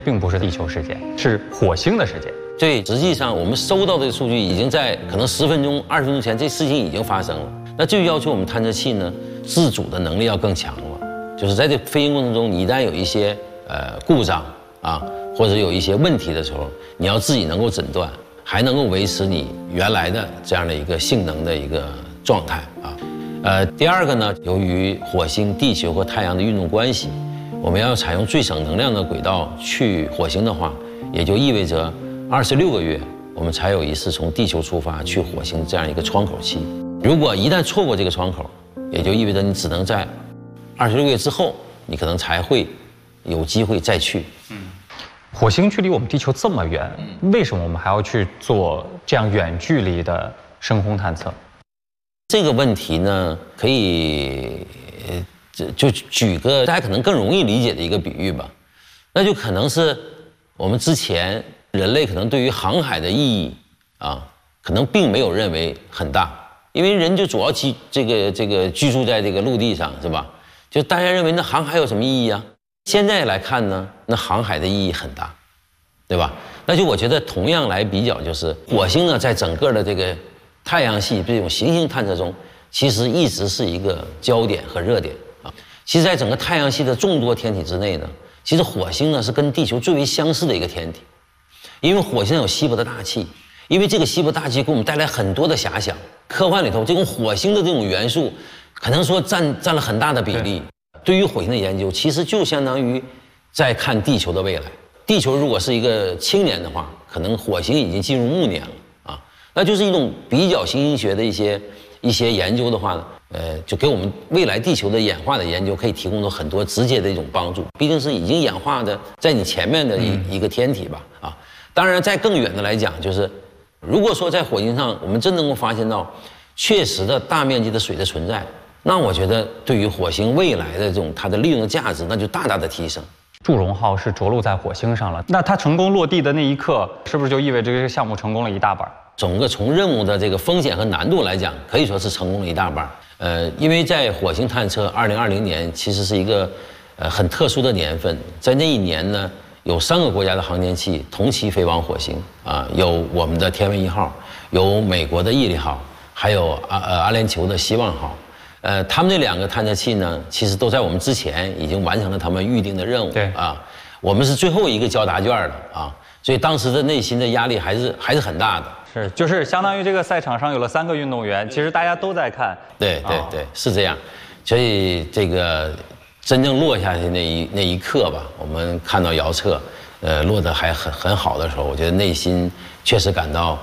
并不是地球时间，是火星的时间。 对，实际上我们收到的数据已经在可能10分钟、20分钟前，这事情已经发生了。那这就要求我们探测器呢，自主的能力要更强了。就是在这飞行过程中，你一旦有一些故障啊，或者有一些问题的时候，你要自己能够诊断，还能够维持你原来的这样的一个性能的一个状态啊。第二个呢，由于火星、地球和太阳的运动关系，我们要采用最省能量的轨道去火星的话，也就意味着26个月，我们才有一次从地球出发去火星这样一个窗口期。如果一旦错过这个窗口，也就意味着你只能在26个月之后，你可能才会有机会再去。 火星距离我们地球这么远，为什么我们还要去做这样远距离的深空探测？ 这个问题呢，可以就举个大家可能更容易理解的一个比喻吧，那就可能是我们之前人类可能对于航海的意义啊，可能并没有认为很大，因为人就主要居住在这个陆地上，是吧？就大家认为那航海有什么意义啊？现在来看呢，那航海的意义很大，对吧？那就我觉得同样来比较，就是火星呢，在整个的这个太阳系这种行星探测中，其实一直是一个焦点和热点啊。其实，在整个太阳系的众多天体之内呢，其实火星呢是跟地球最为相似的一个天体，因为火星有稀薄的大气，因为这个稀薄大气给我们带来很多的遐想。科幻里头，这种火星的这种元素，可能说占了很大的比例。对于火星的研究，其实就相当于在看地球的未来。地球如果是一个青年的话，可能火星已经进入暮年了啊。那就是一种比较行星学的一些研究的话呢，就给我们未来地球的演化的研究可以提供了很多直接的一种帮助。毕竟是已经演化的在你前面的一个天体吧啊。当然，在更远的来讲，就是如果说在火星上我们真能够发现到确实的大面积的水的存在，那我觉得对于火星未来的这种它的利用的价值，那就大大的提升。 祝融号是着陆在火星上了，那它成功落地的那一刻，是不是就意味着这个项目成功了一大半？ 整个从任务的这个风险和难度来讲，可以说是成功了一大半。因为在火星探测2020年其实是一个很特殊的年份，在那一年呢，有3个国家的航天器同期飞往火星啊，有我们的天问1号，有美国的毅力号，还有阿联酋的希望号。他们这2个探测器呢，其实都在我们之前已经完成了他们预定的任务。 对啊，我们是最后一个交答卷的啊，所以当时的内心的压力还是很大的。 是，就是相当于这个赛场上有了3个运动员，其实大家都在看。 对，是这样。所以这个真正落下去那一刻吧，我们看到遥测，落得还很好的时候，我觉得内心确实感到，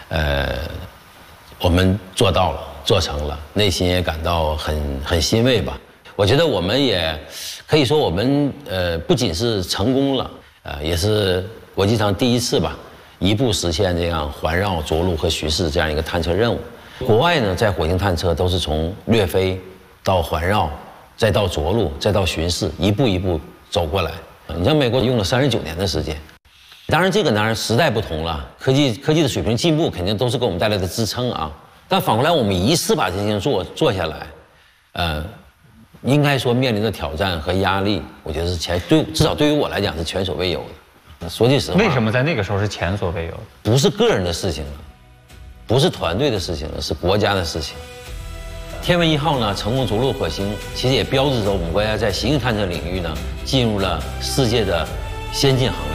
我们做到了。做成了，内心也感到很欣慰吧。我觉得我们也可以说，我们不仅是成功了，也是国际上第一次吧，一步实现这样环绕、着陆和巡视这样一个探测任务。国外呢，在火星探测都是从掠飞到环绕，再到着陆，再到巡视，一步一步走过来。你像美国用了39年的时间。当然，这个当然时代不同了，科技的水平进步肯定都是给我们带来的支撑啊。但反过来，我们一次把这些事情做下来，应该说面临的挑战和压力，我觉得是至少对于我来讲是前所未有的。说句实话， 为什么在那个时候是前所未有的？ 不是个人的事情了，不是团队的事情了，是国家的事情。天问1号呢成功着陆火星，其实也标志着我们国家在行星探测领域呢进入了世界的先进行业。